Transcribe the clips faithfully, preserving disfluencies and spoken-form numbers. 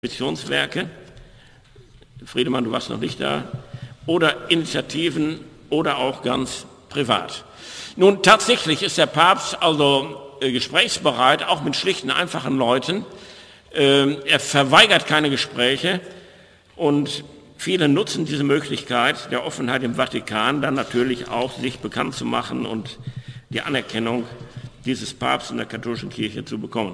Missionswerke, Friedemann, du warst noch nicht da, oder Initiativen oder auch ganz privat. Nun, tatsächlich ist der Papst also äh, gesprächsbereit, auch mit schlichten, einfachen Leuten. Äh, er verweigert keine Gespräche und viele nutzen diese Möglichkeit der Offenheit im Vatikan, dann natürlich auch sich bekannt zu machen und die Anerkennung dieses Papstes in der katholischen Kirche zu bekommen.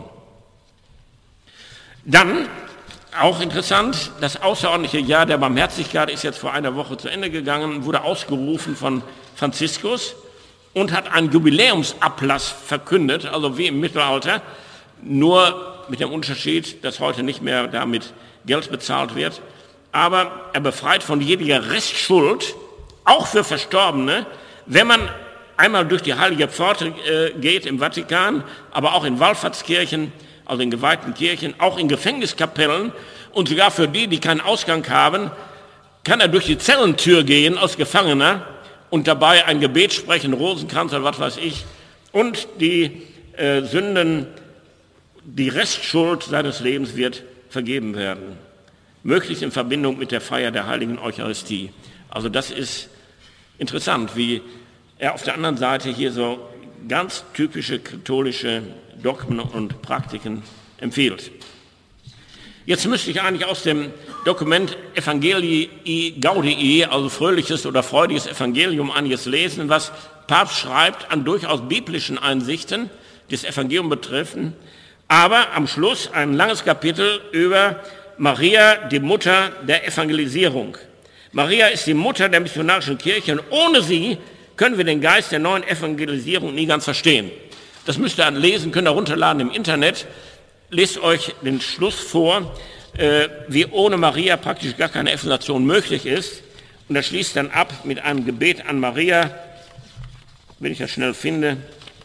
Dann, auch interessant, das außerordentliche Jahr der Barmherzigkeit ist jetzt vor einer Woche zu Ende gegangen, wurde ausgerufen von Franziskus und hat einen Jubiläumsablass verkündet, also wie im Mittelalter, nur mit dem Unterschied, dass heute nicht mehr damit Geld bezahlt wird, aber er befreit von jeglicher Restschuld, auch für Verstorbene, wenn man einmal durch die heilige Pforte äh, geht im Vatikan, aber auch in Wallfahrtskirchen, also in geweihten Kirchen, auch in Gefängniskapellen und sogar für die, die keinen Ausgang haben, kann er durch die Zellentür gehen als Gefangener und dabei ein Gebet sprechen, Rosenkranz oder was weiß ich, und die äh, Sünden, die Restschuld seines Lebens wird vergeben werden. Möglichst in Verbindung mit der Feier der heiligen Eucharistie. Also das ist interessant, wie er auf der anderen Seite hier so ganz typische katholische Dogmen und Praktiken empfiehlt. Jetzt müsste ich eigentlich aus dem Dokument Evangelii Gaudii, also fröhliches oder freudiges Evangelium, einiges lesen, was Papst schreibt an durchaus biblischen Einsichten, die das Evangelium betreffen, aber am Schluss ein langes Kapitel über Maria, die Mutter der Evangelisierung. Maria ist die Mutter der missionarischen Kirche und ohne sie können wir den Geist der neuen Evangelisierung nie ganz verstehen. Das müsst ihr lesen, könnt ihr runterladen im Internet. Lest euch den Schluss vor, äh, wie ohne Maria praktisch gar keine Evangelisation möglich ist. Und er schließt dann ab mit einem Gebet an Maria, wenn ich das schnell finde.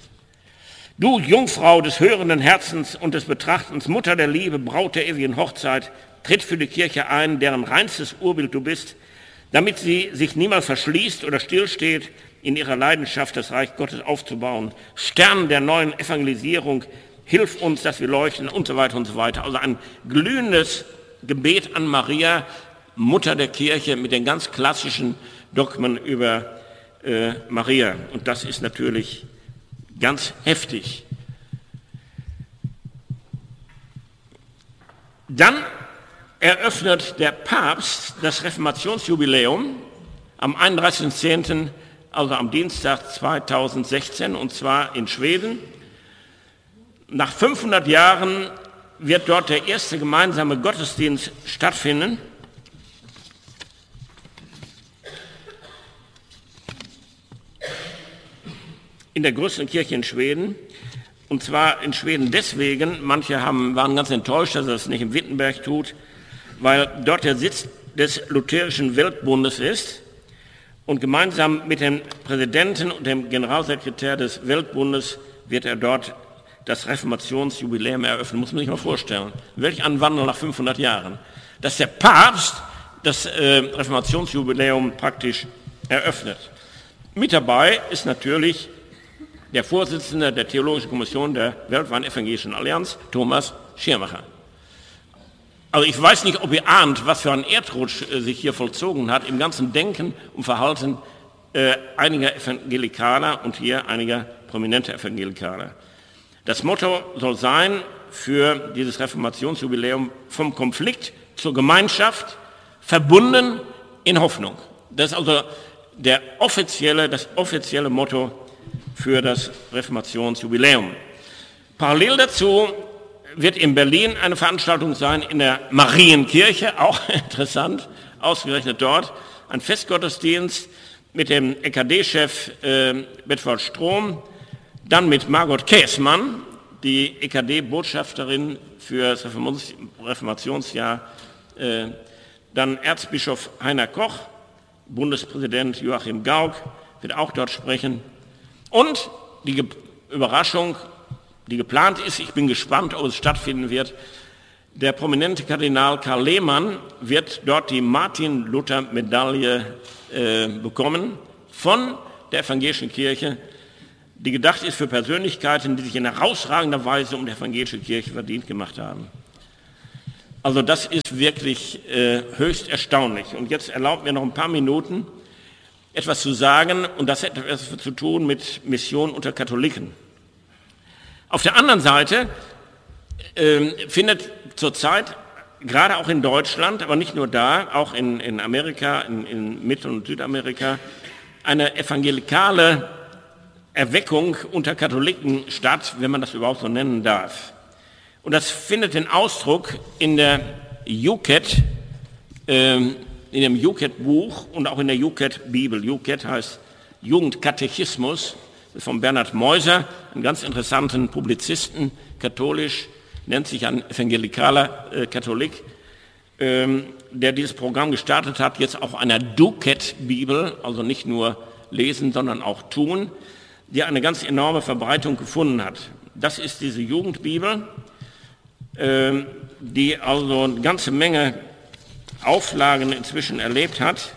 Du Jungfrau des hörenden Herzens und des Betrachtens, Mutter der Liebe, Braut der ewigen Hochzeit, tritt für die Kirche ein, deren reinstes Urbild du bist, damit sie sich niemals verschließt oder stillsteht, in ihrer Leidenschaft das Reich Gottes aufzubauen. Stern der neuen Evangelisierung, hilf uns, dass wir leuchten und so weiter und so weiter. Also ein glühendes Gebet an Maria, Mutter der Kirche, mit den ganz klassischen Dogmen über äh, Maria. Und das ist natürlich ganz heftig. Dann eröffnet der Papst das Reformationsjubiläum am einunddreißigsten zehnten, also am Dienstag zweitausendsechzehn, und zwar in Schweden. Nach fünfhundert Jahren wird dort der erste gemeinsame Gottesdienst stattfinden. In der größten Kirche in Schweden. Und zwar in Schweden deswegen, manche haben, waren ganz enttäuscht, dass er das nicht in Wittenberg tut, weil dort der Sitz des Lutherischen Weltbundes ist. Und gemeinsam mit dem Präsidenten und dem Generalsekretär des Weltbundes wird er dort das Reformationsjubiläum eröffnen. Muss man sich mal vorstellen. Welch ein Wandel nach fünfhundert Jahren. Dass der Papst das äh, Reformationsjubiläum praktisch eröffnet. Mit dabei ist natürlich der Vorsitzende der Theologischen Kommission der Weltweiten Evangelischen Allianz, Thomas Schirmacher. Also ich weiß nicht, ob ihr ahnt, was für ein Erdrutsch äh, sich hier vollzogen hat im ganzen Denken und Verhalten äh, einiger Evangelikaler und hier einiger prominenter Evangelikaler. Das Motto soll sein für dieses Reformationsjubiläum: vom Konflikt zur Gemeinschaft, verbunden in Hoffnung. Das ist also der offizielle, das offizielle Motto für das Reformationsjubiläum. Parallel dazu wird in Berlin eine Veranstaltung sein in der Marienkirche, auch interessant, ausgerechnet dort, ein Festgottesdienst mit dem E K D-Chef äh, Bedford Strom, dann mit Margot Käßmann, die E K D-Botschafterin für das Reformationsjahr, äh, dann Erzbischof Heiner Koch, Bundespräsident Joachim Gauck wird auch dort sprechen und die Ge- Überraschung, die geplant ist, ich bin gespannt, ob es stattfinden wird. Der prominente Kardinal Karl Lehmann wird dort die Martin-Luther-Medaille äh, bekommen von der evangelischen Kirche, die gedacht ist für Persönlichkeiten, die sich in herausragender Weise um die evangelische Kirche verdient gemacht haben. Also das ist wirklich äh, höchst erstaunlich. Und jetzt erlaubt mir noch ein paar Minuten etwas zu sagen, und das hat etwas zu tun mit Mission unter Katholiken. Auf der anderen Seite äh, findet zurzeit, gerade auch in Deutschland, aber nicht nur da, auch in, in Amerika, in, in Mittel- und Südamerika, eine evangelikale Erweckung unter Katholiken statt, wenn man das überhaupt so nennen darf. Und das findet den Ausdruck in der Jucat, ähm, in dem Jucat-Buch und auch in der Jucat-Bibel. Jucat heißt Jugendkatechismus, das ist von Bernhard Meuser, einem ganz interessanten Publizisten, katholisch, nennt sich ein evangelikaler äh, Katholik, ähm, der dieses Programm gestartet hat, jetzt auch einer Ducat-Bibel, also nicht nur lesen, sondern auch tun, die eine ganz enorme Verbreitung gefunden hat. Das ist diese Jugendbibel, äh, die also eine ganze Menge Auflagen inzwischen erlebt hat.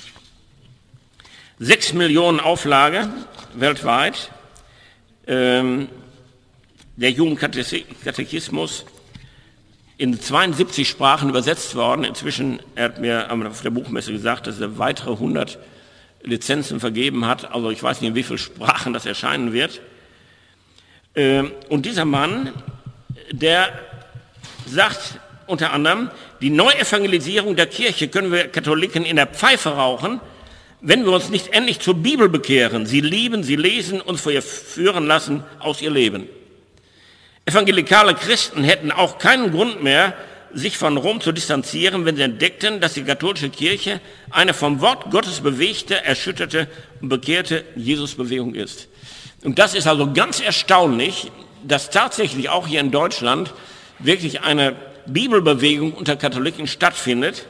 Sechs Millionen Auflage weltweit. Ähm, der Jugendkatechismus in zweiundsiebzig Sprachen übersetzt worden. Inzwischen, er hat mir auf der Buchmesse gesagt, dass er weitere hundert Lizenzen vergeben hat. Also ich weiß nicht, in wie vielen Sprachen das erscheinen wird. Ähm, und dieser Mann, der sagt unter anderem, die Neuevangelisierung der Kirche können wir Katholiken in der Pfeife rauchen, wenn wir uns nicht endlich zur Bibel bekehren, sie lieben, sie lesen, uns vor ihr führen lassen aus ihr Leben. Evangelikale Christen hätten auch keinen Grund mehr, sich von Rom zu distanzieren, wenn sie entdeckten, dass die katholische Kirche eine vom Wort Gottes bewegte, erschütterte und bekehrte Jesusbewegung ist. Und das ist also ganz erstaunlich, dass tatsächlich auch hier in Deutschland wirklich eine Bibelbewegung unter Katholiken stattfindet.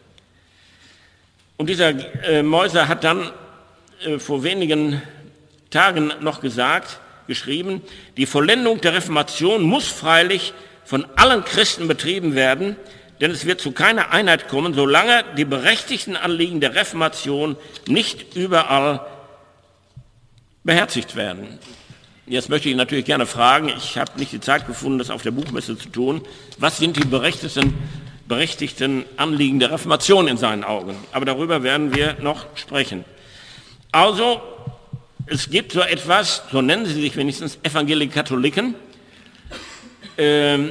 Und dieser äh, Meuser hat dann äh, vor wenigen Tagen noch gesagt, geschrieben, die Vollendung der Reformation muss freilich von allen Christen betrieben werden, denn es wird zu keiner Einheit kommen, solange die berechtigten Anliegen der Reformation nicht überall beherzigt werden. Jetzt möchte ich natürlich gerne fragen, ich habe nicht die Zeit gefunden, das auf der Buchmesse zu tun, was sind die berechtigten, berechtigten Anliegen der Reformation in seinen Augen? Aber darüber werden wir noch sprechen. Also, es gibt so etwas, so nennen sie sich wenigstens Evangelikatholiken, ähm,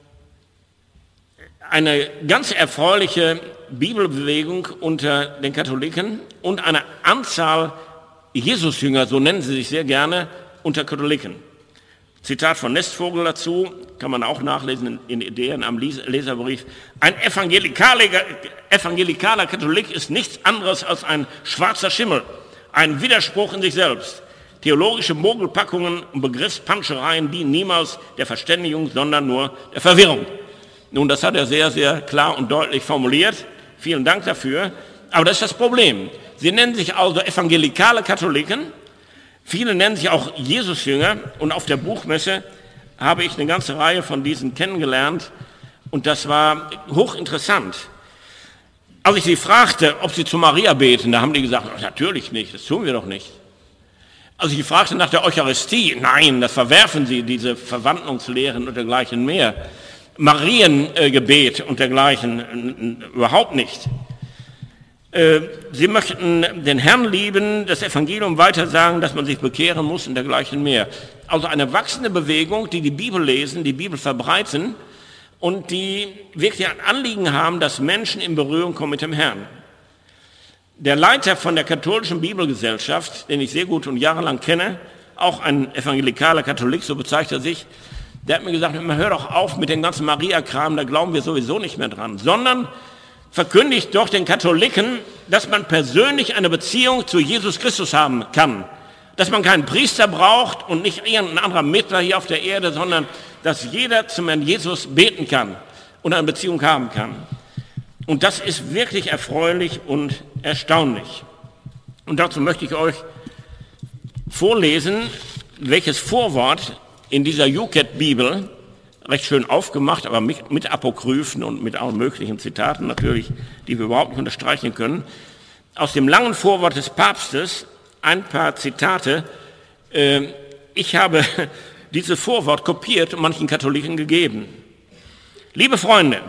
eine ganz erfreuliche Bibelbewegung unter den Katholiken und eine Anzahl Jesusjünger, so nennen sie sich sehr gerne, unter Katholiken. Zitat von Nestvogel dazu, kann man auch nachlesen in Ideen am Leserbrief. Ein evangelikaler, evangelikaler Katholik ist nichts anderes als ein schwarzer Schimmel, ein Widerspruch in sich selbst. Theologische Mogelpackungen und Begriffspanschereien dienen niemals der Verständigung, sondern nur der Verwirrung. Nun, das hat er sehr, sehr klar und deutlich formuliert. Vielen Dank dafür. Aber das ist das Problem. Sie nennen sich also evangelikale Katholiken. Viele nennen sich auch Jesusjünger. Und auf der Buchmesse habe ich eine ganze Reihe von diesen kennengelernt. Und das war hochinteressant. Als ich sie fragte, ob sie zu Maria beten, da haben die gesagt, oh, natürlich nicht, das tun wir doch nicht. Als ich fragte nach der Eucharistie, nein, das verwerfen sie, diese Verwandlungslehren und dergleichen mehr. Mariengebet und dergleichen überhaupt nicht. Sie möchten den Herrn lieben, das Evangelium weitersagen, dass man sich bekehren muss und dergleichen mehr. Also eine wachsende Bewegung, die die Bibel lesen, die Bibel verbreiten und die wirklich ein Anliegen haben, dass Menschen in Berührung kommen mit dem Herrn. Der Leiter von der katholischen Bibelgesellschaft, den ich sehr gut und jahrelang kenne, auch ein evangelikaler Katholik, so bezeichnet er sich, der hat mir gesagt, hör doch auf mit dem ganzen Maria-Kram, da glauben wir sowieso nicht mehr dran, sondern verkündigt doch den Katholiken, dass man persönlich eine Beziehung zu Jesus Christus haben kann. Dass man keinen Priester braucht und nicht irgendein anderer Mittler hier auf der Erde, sondern dass jeder zum Herrn Jesus beten kann und eine Beziehung haben kann. Und das ist wirklich erfreulich und erstaunlich. Und dazu möchte ich euch vorlesen, welches Vorwort in dieser Jucat-Bibel, recht schön aufgemacht, aber mit, mit Apokryphen und mit allen möglichen Zitaten natürlich, die wir überhaupt nicht unterstreichen können, aus dem langen Vorwort des Papstes ein paar Zitate. Äh, ich habe dieses Vorwort kopiert und manchen Katholiken gegeben. Liebe Freunde,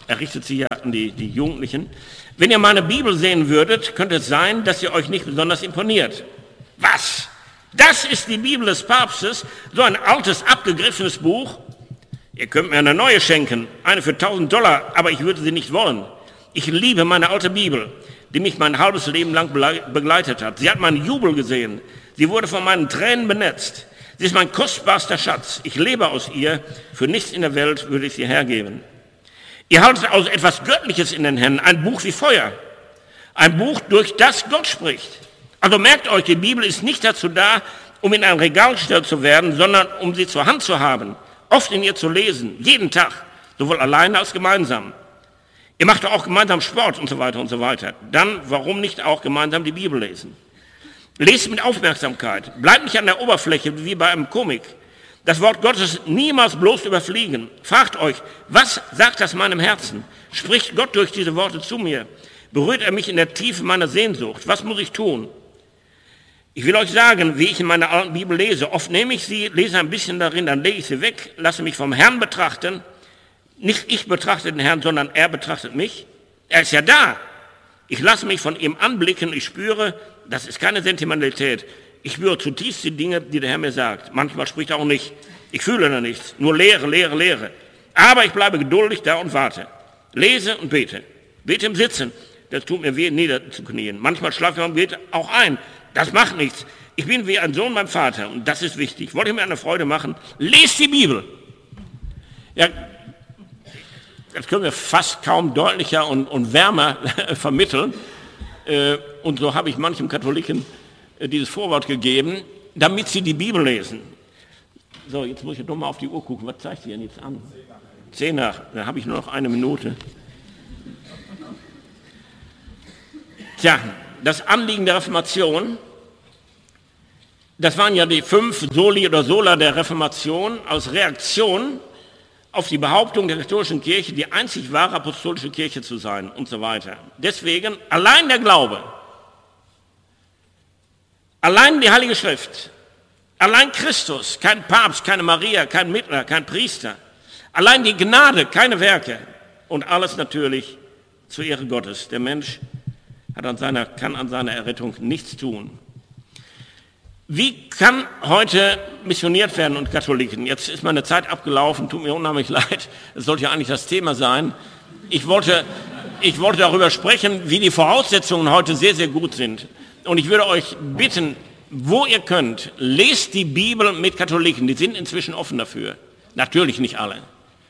er richtet sich ja an die, die Jugendlichen. Wenn ihr meine Bibel sehen würdet, könnte es sein, dass sie euch nicht besonders imponiert. Was? Das ist die Bibel des Papstes, so ein altes, abgegriffenes Buch? Ihr könnt mir eine neue schenken, eine für tausend Dollar, aber ich würde sie nicht wollen. Ich liebe meine alte Bibel, die mich mein halbes Leben lang begleitet hat. Sie hat meinen Jubel gesehen. Sie wurde von meinen Tränen benetzt. Sie ist mein kostbarster Schatz. Ich lebe aus ihr. Für nichts in der Welt würde ich sie hergeben. Ihr haltet also etwas Göttliches in den Händen, ein Buch wie Feuer. Ein Buch, durch das Gott spricht. Also merkt euch, die Bibel ist nicht dazu da, um in ein Regal gestellt zu werden, sondern um sie zur Hand zu haben, oft in ihr zu lesen, jeden Tag, sowohl alleine als gemeinsam. Ihr macht auch gemeinsam Sport und so weiter und so weiter. Dann, warum nicht auch gemeinsam die Bibel lesen? Lest mit Aufmerksamkeit. Bleibt nicht an der Oberfläche wie bei einem Komik. Das Wort Gottes niemals bloß überfliegen. Fragt euch, was sagt das meinem Herzen? Spricht Gott durch diese Worte zu mir? Berührt er mich in der Tiefe meiner Sehnsucht? Was muss ich tun? Ich will euch sagen, wie ich in meiner alten Bibel lese. Oft nehme ich sie, lese ein bisschen darin, dann lege ich sie weg, lasse mich vom Herrn betrachten. Nicht ich betrachte den Herrn, sondern er betrachtet mich. Er ist ja da. Ich lasse mich von ihm anblicken, ich spüre, das ist keine Sentimentalität. Ich spüre zutiefst die Dinge, die der Herr mir sagt. Manchmal spricht er auch nicht. Ich fühle da nichts. Nur Lehre, Lehre, Lehre. Aber ich bleibe geduldig da und warte. Lese und bete. Bete im Sitzen. Das tut mir weh, niederzuknien. Manchmal schlafe ich und bete auch ein. Das macht nichts. Ich bin wie ein Sohn beim Vater und das ist wichtig. Wollt ihr mir eine Freude machen? Lest die Bibel. Ja, das können wir fast kaum deutlicher und, und wärmer vermitteln. Äh, und so habe ich manchem Katholiken äh, dieses Vorwort gegeben, damit sie die Bibel lesen. So, jetzt muss ich doch mal auf die Uhr gucken. Was zeigt sie denn jetzt an? Zehn nach. Da habe ich nur noch eine Minute. Tja, das Anliegen der Reformation, das waren ja die fünf Soli oder Sola der Reformation als Reaktion auf die Behauptung der katholischen Kirche, die einzig wahre apostolische Kirche zu sein und so weiter. Deswegen allein der Glaube, allein die Heilige Schrift, allein Christus, kein Papst, keine Maria, kein Mittler, kein Priester, allein die Gnade, keine Werke und alles natürlich zur Ehre Gottes. Der Mensch hat an seiner, kann an seiner Errettung nichts tun. Wie kann heute missioniert werden und Katholiken? Jetzt ist meine Zeit abgelaufen, tut mir unheimlich leid. Das sollte ja eigentlich das Thema sein. Ich wollte, ich wollte darüber sprechen, wie die Voraussetzungen heute sehr, sehr gut sind. Und ich würde euch bitten, wo ihr könnt, lest die Bibel mit Katholiken. Die sind inzwischen offen dafür. Natürlich nicht alle.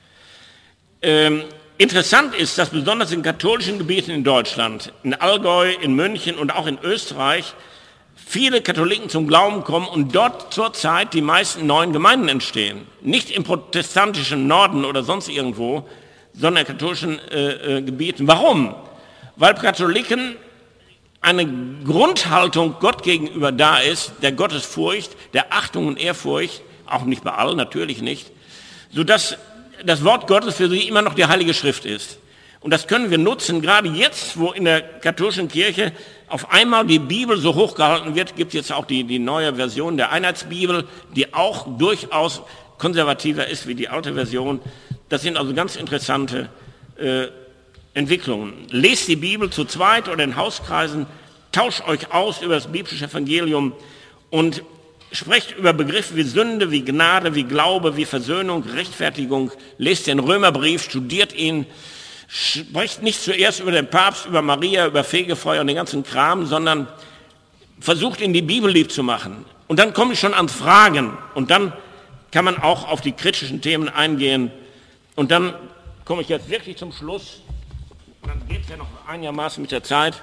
Ähm, interessant ist, dass besonders in katholischen Gebieten in Deutschland, in Allgäu, in München und auch in Österreich, viele Katholiken zum Glauben kommen und dort zurzeit die meisten neuen Gemeinden entstehen. Nicht im protestantischen Norden oder sonst irgendwo, sondern in katholischen äh, äh, Gebieten. Warum? Weil Katholiken eine Grundhaltung Gott gegenüber da ist, der Gottesfurcht, der Achtung und Ehrfurcht, auch nicht bei allen, natürlich nicht, sodass das Wort Gottes für sie immer noch die Heilige Schrift ist. Und das können wir nutzen, gerade jetzt, wo in der katholischen Kirche auf einmal die Bibel so hochgehalten wird, gibt es jetzt auch die, die neue Version der Einheitsbibel, die auch durchaus konservativer ist wie die alte Version. Das sind also ganz interessante äh, Entwicklungen. Lest die Bibel zu zweit oder in Hauskreisen, tauscht euch aus über das biblische Evangelium und sprecht über Begriffe wie Sünde, wie Gnade, wie Glaube, wie Versöhnung, Rechtfertigung. Lest den Römerbrief, studiert ihn. Sprecht nicht zuerst über den Papst, über Maria, über Fegefeuer und den ganzen Kram, sondern versucht ihn die Bibel lieb zu machen. Und dann komme ich schon ans Fragen und dann kann man auch auf die kritischen Themen eingehen. Und dann komme ich jetzt wirklich zum Schluss. Dann geht es ja noch einigermaßen mit der Zeit.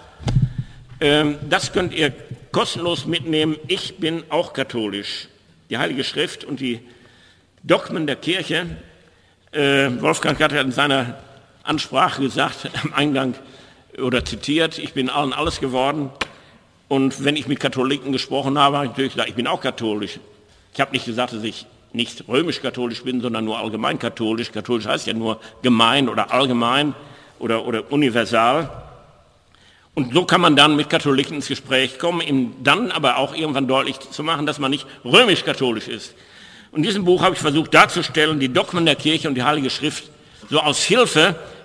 Das könnt ihr kostenlos mitnehmen. Ich bin auch katholisch. Die Heilige Schrift und die Dogmen der Kirche. Wolfgang hat ja in seiner Ansprache gesagt, am Eingang oder zitiert, ich bin allen alles geworden. Und wenn ich mit Katholiken gesprochen habe, habe ich natürlich gesagt, ich bin auch katholisch. Ich habe nicht gesagt, dass ich nicht römisch-katholisch bin, sondern nur allgemein katholisch. Katholisch heißt ja nur gemein oder allgemein oder, oder universal. Und so kann man dann mit Katholiken ins Gespräch kommen, ihm dann aber auch irgendwann deutlich zu machen, dass man nicht römisch-katholisch ist. Und in diesem Buch habe ich versucht darzustellen, die Dogmen der Kirche und die Heilige Schrift so aus Hilfe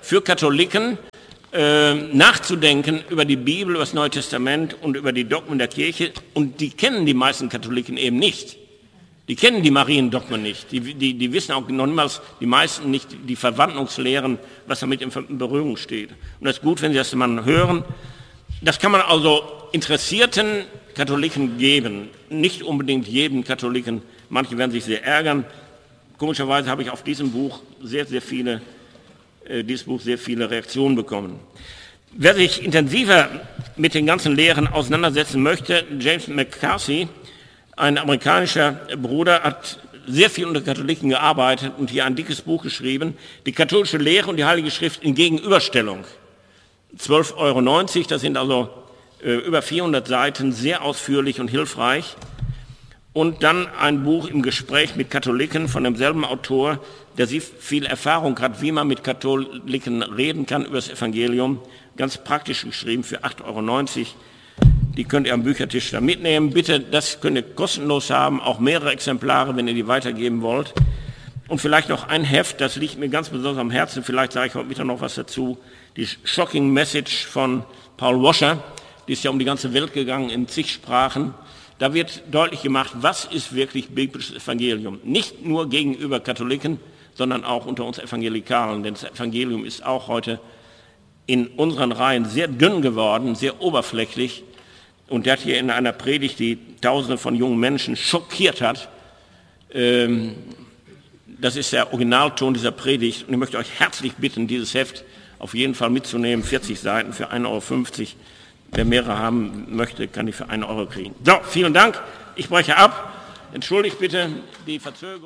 für Katholiken äh, nachzudenken über die Bibel, über das Neue Testament und über die Dogmen der Kirche. Und die kennen die meisten Katholiken eben nicht. Die kennen die Mariendogmen nicht. Die, die, die wissen auch noch niemals, die meisten nicht, die Verwandlungslehren, was damit in Berührung steht. Und das ist gut, wenn Sie das mal hören. Das kann man also interessierten Katholiken geben. Nicht unbedingt jedem Katholiken. Manche werden sich sehr ärgern. Komischerweise habe ich auf diesem Buch sehr, sehr viele, äh, dieses Buch sehr viele Reaktionen bekommen. Wer sich intensiver mit den ganzen Lehren auseinandersetzen möchte, James McCarthy, ein amerikanischer Bruder, hat sehr viel unter Katholiken gearbeitet und hier ein dickes Buch geschrieben, die katholische Lehre und die Heilige Schrift in Gegenüberstellung. zwölf Euro neunzig, das sind also äh, über vierhundert Seiten, sehr ausführlich und hilfreich. Und dann ein Buch im Gespräch mit Katholiken von demselben Autor, der sehr viel Erfahrung hat, wie man mit Katholiken reden kann über das Evangelium, ganz praktisch geschrieben für acht Euro neunzig. Die könnt ihr am Büchertisch da mitnehmen. Bitte, das könnt ihr kostenlos haben, auch mehrere Exemplare, wenn ihr die weitergeben wollt. Und vielleicht noch ein Heft, das liegt mir ganz besonders am Herzen, vielleicht sage ich heute Mittag noch was dazu. Die Shocking Message von Paul Washer, die ist ja um die ganze Welt gegangen in zig Sprachen. Da wird deutlich gemacht, was ist wirklich biblisches Evangelium. Nicht nur gegenüber Katholiken, sondern auch unter uns Evangelikalen. Denn das Evangelium ist auch heute in unseren Reihen sehr dünn geworden, sehr oberflächlich. Und der hat hier in einer Predigt, die Tausende von jungen Menschen schockiert hat, ähm, das ist der Originalton dieser Predigt. Und ich möchte euch herzlich bitten, dieses Heft auf jeden Fall mitzunehmen. vierzig Seiten für ein Euro fünfzig. Wer mehrere haben möchte, kann die für einen Euro kriegen. So, vielen Dank. Ich breche ab. Entschuldigt bitte die Verzögerung.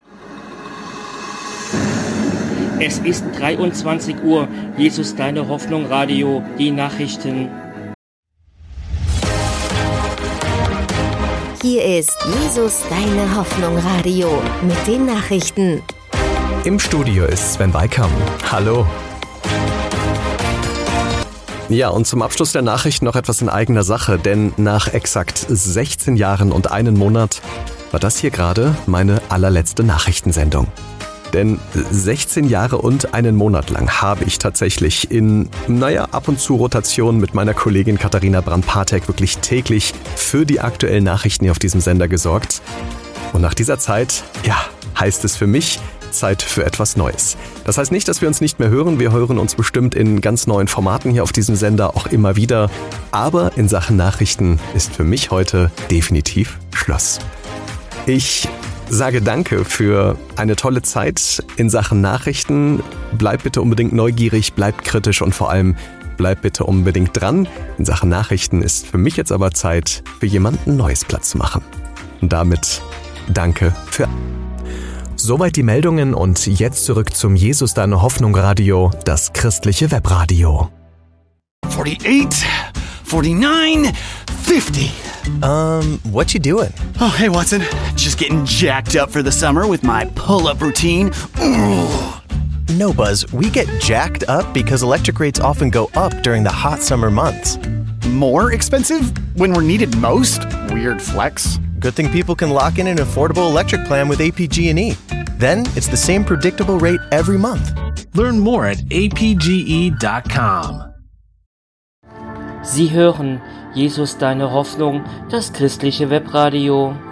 Es ist dreiundzwanzig Uhr. Jesus, deine Hoffnung, Radio, die Nachrichten. Hier ist Jesus, deine Hoffnung, Radio mit den Nachrichten. Im Studio ist Sven Weikam. Hallo. Ja, und zum Abschluss der Nachrichten noch etwas in eigener Sache, denn nach exakt sechzehn Jahren und einem Monat war das hier gerade meine allerletzte Nachrichtensendung. Denn sechzehn Jahre und einen Monat lang habe ich tatsächlich in, naja, ab und zu Rotation mit meiner Kollegin Katharina Brand-Patek wirklich täglich für die aktuellen Nachrichten hier auf diesem Sender gesorgt. Und nach dieser Zeit, ja, heißt es für mich, Zeit für etwas Neues. Das heißt nicht, dass wir uns nicht mehr hören. Wir hören uns bestimmt in ganz neuen Formaten hier auf diesem Sender auch immer wieder. Aber in Sachen Nachrichten ist für mich heute definitiv Schluss. Ich sage danke für eine tolle Zeit in Sachen Nachrichten. Bleibt bitte unbedingt neugierig, bleibt kritisch und vor allem bleibt bitte unbedingt dran. In Sachen Nachrichten ist für mich jetzt aber Zeit, für jemanden Neues Platz zu machen. Und damit danke für... Soweit die Meldungen und jetzt zurück zum Jesus, deine Hoffnung Radio, das christliche Webradio. forty-eight, forty-nine, fifty. Um, what you doing? Oh, hey, Watson. Just getting jacked up for the summer with my pull-up routine. Ooh. No, Buzz, we get jacked up because electric rates often go up during the hot summer months. More expensive when we're needed most? Weird flex. Good thing people can lock in an affordable electric plan with A P G and E. Then it's the same predictable rate every month. Learn more at a p g e dot com. Sie hören Jesus, deine Hoffnung, das christliche Webradio.